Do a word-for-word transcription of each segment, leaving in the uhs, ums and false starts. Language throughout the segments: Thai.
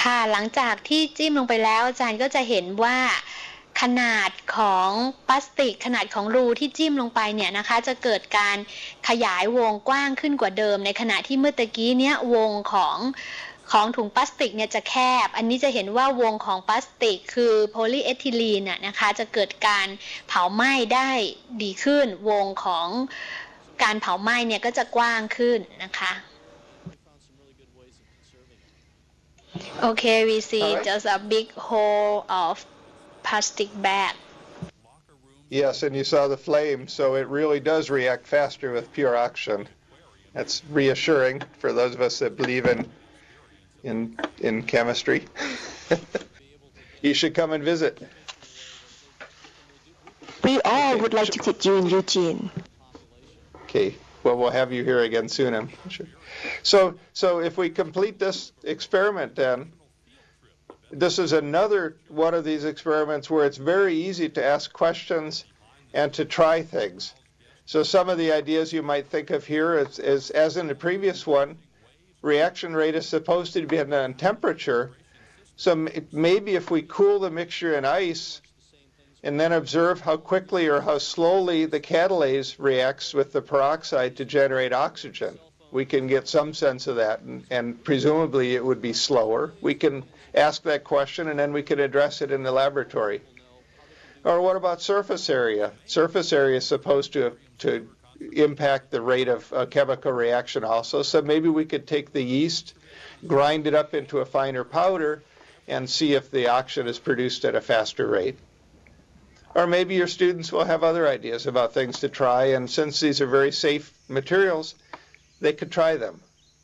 ค่ะหลังจากที่จิ้มลงไปแล้วอาจารย์ก็จะเห็นว่าขนาดของพลาสติกขนาดของรูที่จิ้มลงไปเนี่ยนะคะจะเกิดการขยายวงกว้างขึ้นกว่าเดิมในขณะที่เมื่อตะกี้เนี้ยวงของของถุงพลาสติกเนี่ยจะแคบอันนี้จะเห็นว่าวงของพลาสติกคือโพลีเอทิลีนนะคะจะเกิดการเผาไหม้ได้ดีขึ้นวงของการเผาไหม้เนี่ยก็จะกว้างขึ้นนะคะOkay, we see right. just a big hole of plastic bag. Yes, and you saw the flame, so it really does react faster with pure oxygen. That's reassuring for those of us that believe in in in chemistry. You should come and visit. We all would like to visit you in Eugene. Okay. Well, we'll have you here again soon, I'm sure. So, so if we complete this experiment, then this is another one of these experiments where it's very easy to ask questions and to try things. So some of the ideas you might think of here is, is as in the previous one, reaction rate is supposed to be on temperature. So maybe if we cool the mixture in ice, and then observe how quickly or how slowly the catalase reacts with the peroxide to generate oxygen. We can get some sense of that, and, and presumably it would be slower. We can ask that question, and then we can address it in the laboratory. Or what about surface area? Surface area is supposed to, to impact the rate of a chemical reaction also, so maybe we could take the yeast, grind it up into a finer powder, and see if the oxygen is produced at a faster rate. Or maybe your students will have other ideas about things to try, and since these are very safe materials, they could try them.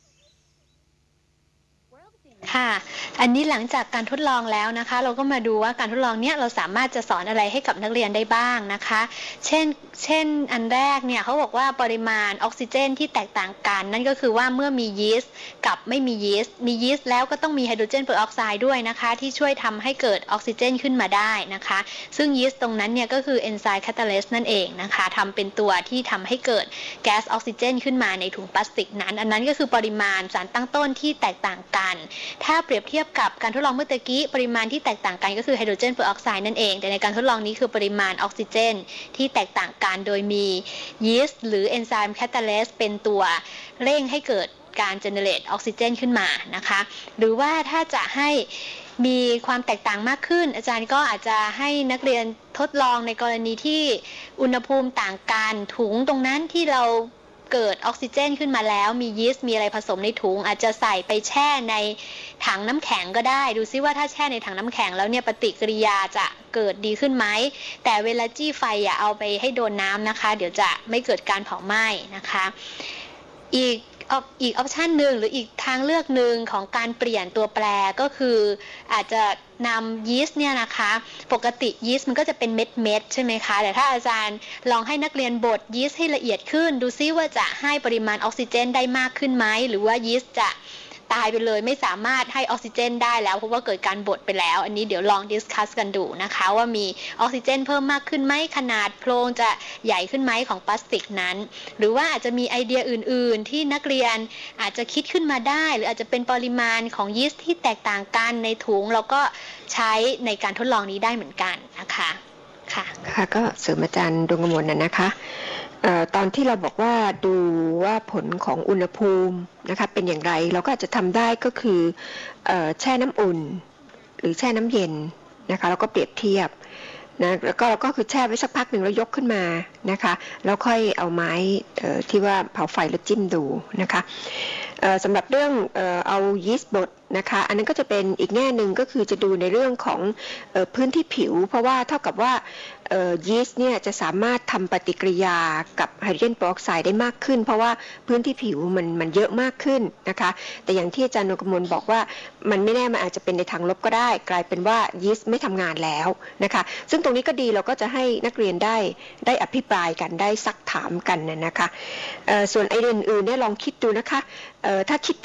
ค่ะอันนี้หลังจากการทดลองแล้วนะคะเราก็มาดูว่าการทดลองเนี้ยเราสามารถจะสอนอะไรให้กับนักเรียนได้บ้างนะคะเช่นเช่นอันแรกเนี่ยเขาบอกว่าปริมาณออกซิเจนที่แตกต่างกันนั่นก็คือว่าเมื่อมียีสต์กับไม่มียีสต์มียีสต์แล้วก็ต้องมีไฮโดรเจนเปอร์ออกไซด์ด้วยนะคะที่ช่วยทำให้เกิดออกซิเจนขึ้นมาได้นะคะซึ่งยีสต์ตรงนั้นเนี่ยก็คือเอนไซม์แคตาลิสต์นั่นเองนะคะทำเป็นตัวที่ทำให้เกิดแก๊สออกซิเจนขึ้นมาในถุงพลาสติกนั้นอันนั้นก็คือปริมาณสารตั้งต้นที่แตกต่างกันถ้าเปรียบเทียบกับการทดลองเมื่อตะกี้ปริมาณที่แตกต่างกันก็คือไฮโดรเจนเปอร์ออกไซด์นั่นเองแต่ในการทดลองนี้คือปริมาณออกซิเจนที่แตกต่างกันโดยมียีสต์หรือเอนไซม์แคตาลิสต์เป็นตัวเร่งให้เกิดการเจเนเรตออกซิเจนขึ้นมานะคะหรือว่าถ้าจะให้มีความแตกต่างมากขึ้นอาจารย์ก็อาจจะให้นักเรียนทดลองในกรณีที่อุณหภูมิต่างกันถุงตรงนั้นที่เราเกิดออกซิเจนขึ้นมาแล้วมียีสต์มีอะไรผสมในถุงอาจจะใส่ไปแช่ในถังน้ำแข็งก็ได้ดูซิว่าถ้าแช่ในถังน้ำแข็งแล้วเนี่ยปฏิกิริยาจะเกิดดีขึ้นไหมแต่เวลาจี้ไฟอย่าเอาไปให้โดนน้ำนะคะเดี๋ยวจะไม่เกิดการเผาไหม้นะคะอีกอีกออปชันหนึ่งหรืออีกทางเลือกหนึ่งของการเปลี่ยนตัวแปรก็คืออาจจะนำยีสต์เนี่ยนะคะปกติยีสต์มันก็จะเป็นเม็ดเม็ดใช่ไหมคะแต่ถ้าอาจารย์ลองให้นักเรียนบดยีสต์ให้ละเอียดขึ้นดูซิว่าจะให้ปริมาณออกซิเจนได้มากขึ้นไหมหรือว่ายีสต์จะตายไปเลยไม่สามารถให้ออกซิเจนได้แล้วเพราะว่าเกิดการบดไปแล้วอันนี้เดี๋ยวลองดิสคัสกันดูนะคะว่ามีออกซิเจนเพิ่มมากขึ้นไหมขนาดโพรงจะใหญ่ขึ้นไหมของพลาสติกนั้นหรือว่าอาจจะมีไอเดียอื่นๆที่นักเรียนอาจจะคิดขึ้นมาได้หรืออาจจะเป็นปริมาณของยีสต์ที่แตกต่างกันในถุงแล้วก็ใช้ในการทดลองนี้ได้เหมือนกันนะคะค่ะค่ะก็เสริมอาจารย์ดวงกมลน่ะนะคะตอนที่เราบอกว่าดูว่าผลของอุณหภูมินะคะเป็นอย่างไรเราก็อาจจะทำได้ก็คือแช่น้ำอุ่นหรือแช่น้ำเย็นนะคะแล้วก็เปรียบเทียบนะแล้วก็เราก็คือแช่ไว้สักพักหนึ่งแล้วยกขึ้นมานะคะแล้วค่อยเอาไม้ที่ว่าเผาไฟแล้วจิ้มดูนะคะสำหรับเรื่องเอายีสต์บดนะคะอันนั้นก็จะเป็นอีกแง่หนึ่งก็คือจะดูในเรื่องของพื้นที่ผิวเพราะว่าเท่ากับว่ายีสต์เนี่ยจะสามารถทำปฏิกิริยากับไฮโดรเจนเปอร์ออกไซด์ได้มากขึ้นเพราะว่าพื้นที่ผิวมันมันเยอะมากขึ้นนะคะแต่อย่างที่อาจารย์นกมลบอกว่ามันไม่แน่มันอาจจะเป็นในทางลบก็ได้กลายเป็นว่ายีสต์ไม่ทำงานแล้วนะคะซึ่งตรงนี้ก็ดีเราก็จะให้นักเรียนได้ได้อภิปรายกันได้ซักถามกันนะคะส่วนไอเดียอื่นๆเนี่ยลองคิดดูนะคะถ้าคิด